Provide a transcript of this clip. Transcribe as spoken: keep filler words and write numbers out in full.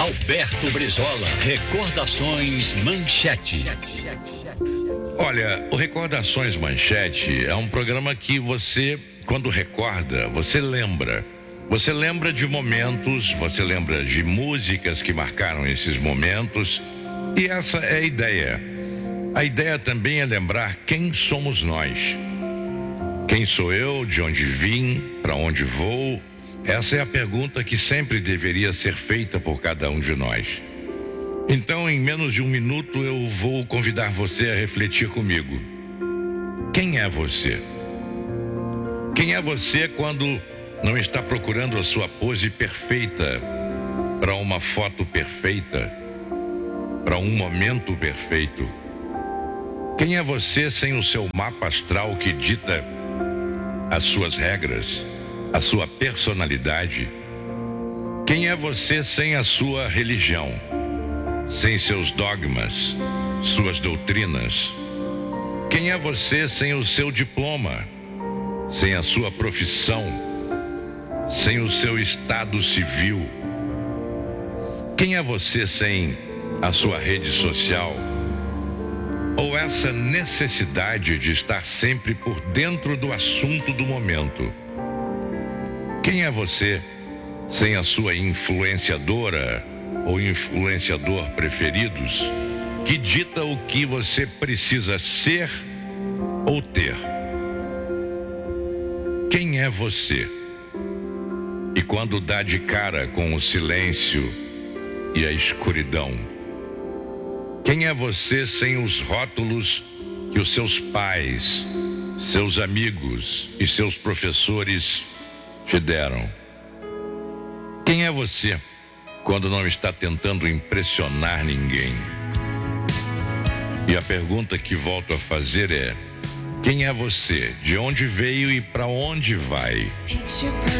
Alberto Brizola, Recordações Manchete. Olha, o Recordações Manchete é um programa que você, quando recorda, você lembra. Você lembra de momentos, você lembra de músicas que marcaram esses momentos. E essa é a ideia. A ideia também é lembrar quem somos nós. Quem sou eu, de onde vim, para onde vou? Essa é a pergunta que sempre deveria ser feita por cada um de nós. Então, em menos de um minuto, eu vou convidar você a refletir comigo. Quem é você? Quem é você quando não está procurando a sua pose perfeita para uma foto perfeita, para um momento perfeito? Quem é você sem o seu mapa astral que dita as suas regras, a sua personalidade? Quem é você sem a sua religião, sem seus dogmas, suas doutrinas? Quem é você sem o seu diploma, sem a sua profissão, sem o seu estado civil? Quem é você sem a sua rede social? Ou essa necessidade de estar sempre por dentro do assunto do momento? Quem é você sem a sua influenciadora ou influenciador preferidos, que dita o que você precisa ser ou ter? Quem é você? E quando dá de cara com o silêncio e a escuridão? Quem é você sem os rótulos que os seus pais, seus amigos e seus professores te deram? Quem é você quando não está tentando impressionar ninguém? E a pergunta que volto a fazer é: quem é você? De onde veio e para onde vai?